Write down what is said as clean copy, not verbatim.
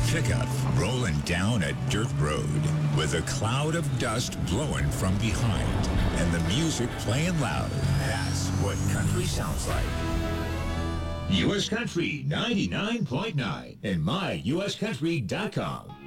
pickup rolling down a dirt road with a cloud of dust blowing from behind and the music playing loud. That's what country sounds like. U.S. Country 99.9 and myuscountry.com.